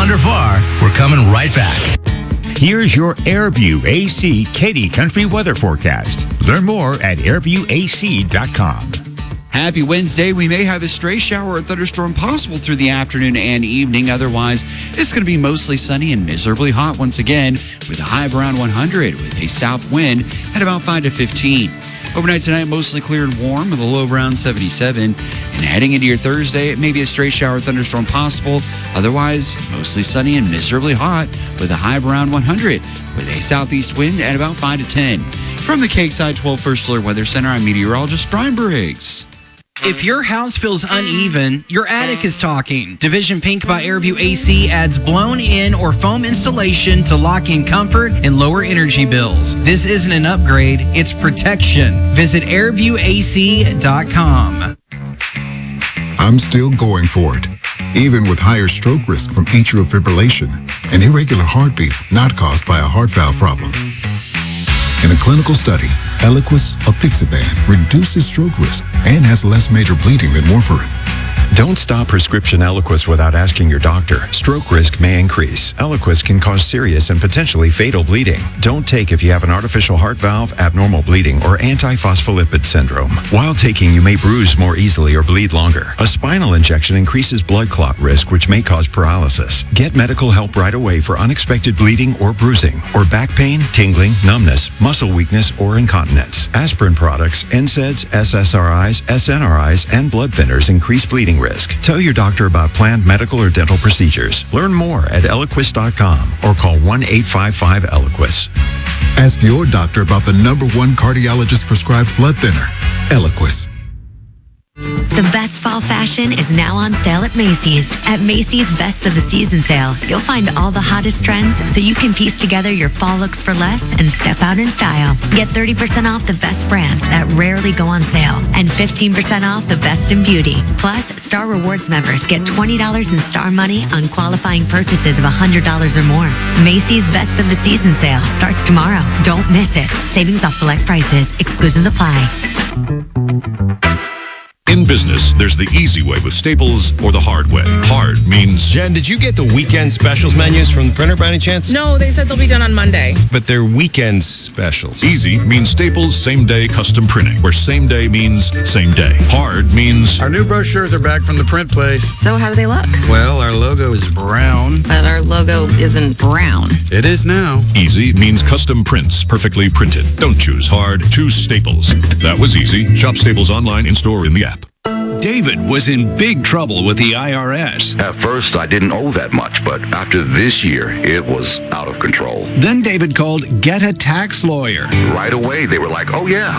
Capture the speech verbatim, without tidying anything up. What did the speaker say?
wander far. We're coming right back. Here's your Airview A C Katy Country weather forecast. Learn more at airview a c dot com. Happy Wednesday. We may have a stray shower or thunderstorm possible through the afternoon and evening. Otherwise, it's going to be mostly sunny and miserably hot once again with a high of around one hundred with a south wind at about five to fifteen. Overnight tonight, mostly clear and warm with a low of around seventy-seven. And heading into your Thursday, it may be a stray shower or thunderstorm possible. Otherwise, mostly sunny and miserably hot with a high of around one hundred with a southeast wind at about five to ten. From the Cakeside twelve First Alert Weather Center, I'm meteorologist Brian Briggs. If your house feels uneven, your attic is talking. Division Pink by Airview A C adds blown-in or foam insulation to lock in comfort and lower energy bills. This isn't an upgrade, it's protection. Visit airview a c dot com. I'm still going for it, even with higher stroke risk from atrial fibrillation, an irregular heartbeat not caused by a heart valve problem. In a clinical study, Eliquis apixaban reduces stroke risk and has less major bleeding than warfarin. Don't stop prescription Eliquis without asking your doctor. Stroke risk may increase. Eliquis can cause serious and potentially fatal bleeding. Don't take if you have an artificial heart valve, abnormal bleeding, or antiphospholipid syndrome. While taking, you may bruise more easily or bleed longer. A spinal injection increases blood clot risk, which may cause paralysis. Get medical help right away for unexpected bleeding or bruising, or back pain, tingling, numbness, muscle weakness, or incontinence. Aspirin products, N SAIDs, S S R Is, S N R Is, and blood thinners increase bleeding risk. Tell your doctor about planned medical or dental procedures. Learn more at eliquis dot com or call one eight five five Eliquis. Ask your doctor about the number one cardiologist prescribed blood thinner, Eliquis. The best fall fashion is now on sale at Macy's. At Macy's Best of the Season sale, you'll find all the hottest trends so you can piece together your fall looks for less and step out in style. Get thirty percent off the best brands that rarely go on sale and fifteen percent off the best in beauty. Plus, Star Rewards members get twenty dollars in Star Money on qualifying purchases of one hundred dollars or more. Macy's Best of the Season sale starts tomorrow. Don't miss it. Savings off select prices. Exclusions apply. In business, there's the easy way with Staples or the hard way. Hard means... Jen, did you get the weekend specials menus from the printer by any chance? No, they said they'll be done on Monday. But they're weekend specials. Easy means Staples same-day custom printing, where same day means same day. Hard means... Our new brochures are back from the print place. So how do they look? Well, our logo is brown. But our logo isn't brown. It is now. Easy means custom prints, perfectly printed. Don't choose hard, choose Staples. That was easy. Shop Staples online, in-store, in the app. David was in big trouble with the I R S. At first, I didn't owe that much, but after this year, it was out of control. Then David called Get a Tax Lawyer. Right away, they were like, oh yeah,